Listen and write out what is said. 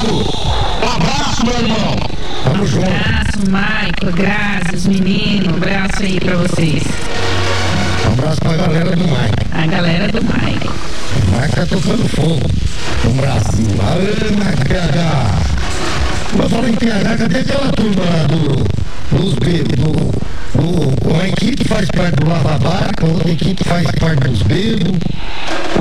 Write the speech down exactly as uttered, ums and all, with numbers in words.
Um abraço, meu irmão. Tamo junto. Abraço, Maico, Grazi, os meninos. Um abraço aí pra vocês. Um abraço pra galera do Mike. A galera do Maico. O Mike tá tocando fogo no Brasil. Aê, Mike P H. Mas falando em P H, cadê aquela turma lá do, dos bebês? Do, do, uma equipe faz parte do Lava Barca, outra equipe faz parte dos bebos.